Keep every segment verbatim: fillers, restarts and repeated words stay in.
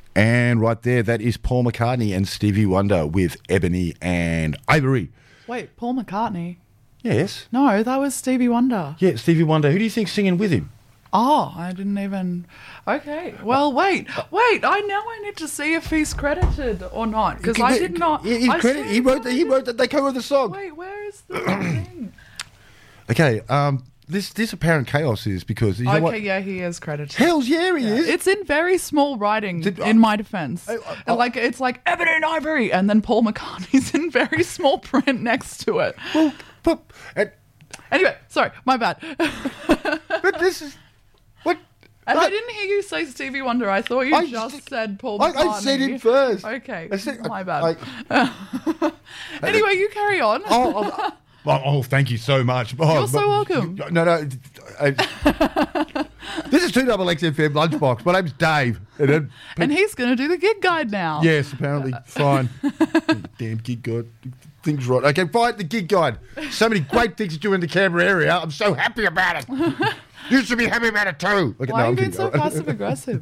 And right there, that is Paul McCartney and Stevie Wonder with Ebony and Ivory. Wait, Paul McCartney? Yes. No, that was Stevie Wonder. Yeah, Stevie Wonder. Who do you think's singing with him? Oh, I didn't even... Okay. Well, wait. Wait. I now I need to see if he's credited or not, because I did not... He, he's I credit, he wrote the, he wrote that they covered the song. Wait, where is the thing? Okay, um... This this apparent chaos is because... You know okay, what? yeah, he is credited. Hell's yeah, he Yeah. is. It's in very small writing, Did- in my defense. I- I- And like It's like Ebony and Ivory, and then Paul McCartney's in very small print next to it. Well, but, uh, Anyway, sorry, my bad. but this is... What? And I didn't hear you say Stevie Wonder. I thought you I just just- said Paul I, McCartney. I said it first. Okay, I said- my I- bad. I- Anyway, you carry on. oh, oh, oh, oh, thank you so much. Oh, You're so but- welcome. No, no. I, this is two double X F M Lunchbox. My name's Dave. And then, And he's going to do the gig guide now. yes, apparently. Fine. Damn gig guide. Things right. Okay, fine, the gig guide. So many great things to do in the Canberra area. I'm so happy about it. You should be happy about it too. Okay, Why no, are I'm you being kidding. so passive aggressive?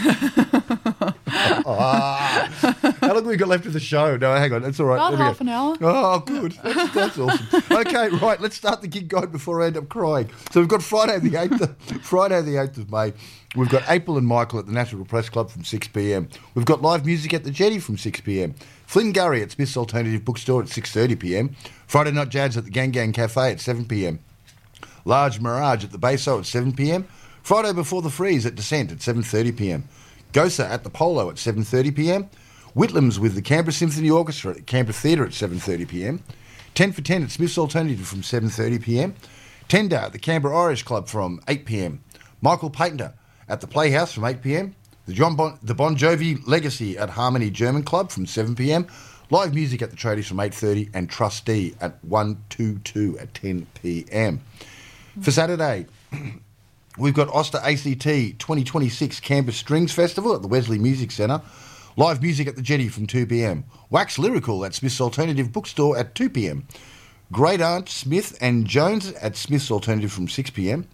Ah. How long have we got left of the show? No, hang on. It's all right. About There we half go. an hour. Oh, good. That's, that's awesome. Okay, right. Let's start the gig guide before I end up crying. So we've got Friday the eighth. Of, Friday the eighth of May. We've got April and Michael at the National Press Club from six p.m. We've got live music at the Jetty from six p.m. Flynn Gurry at Smith's Alternative Bookstore at six thirty p.m. Friday Night Jazz at the Gang Gang Cafe at seven p.m. Large Mirage at the Baso at seven p.m. Friday Before the Freeze at Descent at seven thirty p.m. Gosa at the Polo at seven thirty p.m. Whitlam's with the Canberra Symphony Orchestra at Canberra Theatre at seven thirty p.m. ten for ten at Smith's Alternative from seven thirty p.m. Tender at the Canberra Irish Club from eight p.m. Michael Painter at the Playhouse from eight p.m. The John bon, the Bon Jovi Legacy at Harmony German Club from seven p.m. Live music at the Tradies from eight thirty and Trustee at one twenty-two at ten p.m. For Saturday, we've got Oster A C T twenty twenty-six Canberra Strings Festival at the Wesley Music Centre. Live music at the Jetty from two p.m. Wax Lyrical at Smith's Alternative Bookstore at two p.m. Great Aunt Smith and Jones at Smith's Alternative from six p.m.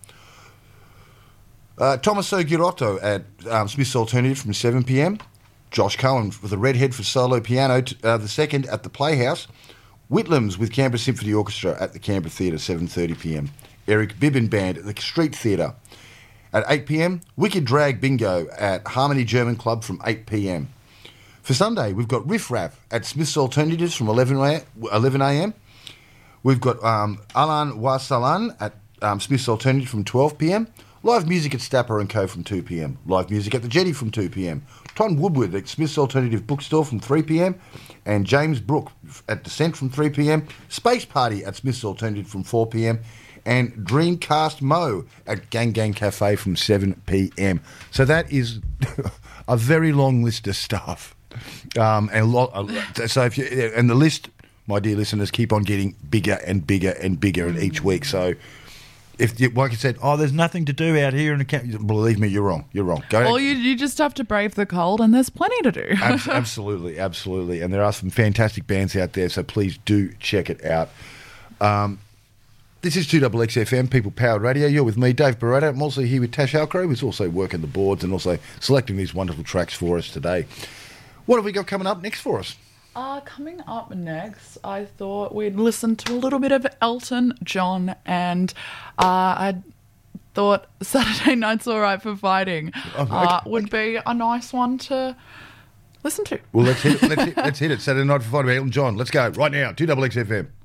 Uh, Tommaso Girotto at um, Smith's Alternative from seven p.m. Josh Cohen with a Redhead for solo piano, t- uh, the second at the Playhouse. Whitlam's with Canberra Symphony Orchestra at the Canberra Theatre, seven thirty p.m. Eric Bibbin Band at the Street Theatre at eight p.m. Wicked Drag Bingo at Harmony German Club from eight p.m. For Sunday, we've got Riff Raff at Smith's Alternatives from eleven a.m. We've got um, Alan Wasalan at um, Smith's Alternative from twelve p.m. Live music at Stapper and Co from two p.m. Live music at the Jetty from two p.m. Ton Woodward at Smith's Alternative Bookstore from three p.m. And James Brook at Descent from three p.m. Space Party at Smith's Alternative from four p.m. And Dreamcast Mo at Gang Gang Cafe from seven p.m. So that is a very long list of stuff. Um, and a lot. A, so if you, and the list, my dear listeners, keep on getting bigger and bigger and bigger in each week. So if, you, like I said, oh, there's nothing to do out here in the camp. Believe me, you're wrong. You're wrong. Go. Well, you you just have to brave the cold, and there's plenty to do. Abs- absolutely, absolutely. And there are some fantastic bands out there, so please do check it out. Um, this is two double X F M, People Powered Radio. You're with me, Dave Barretta. I'm also here with Tash Alcrow, who's also working the boards and also selecting these wonderful tracks for us today. What have we got coming up next for us? Uh, coming up next, I thought we'd listen to a little bit of Elton John, and uh, I thought Saturday Night's All Right for Fighting Oh, okay. uh, would be a nice one to listen to. Well, let's hit it. Let's hit, let's hit it. Saturday Night for Fighting by Elton John. Let's go right now. two double X F M.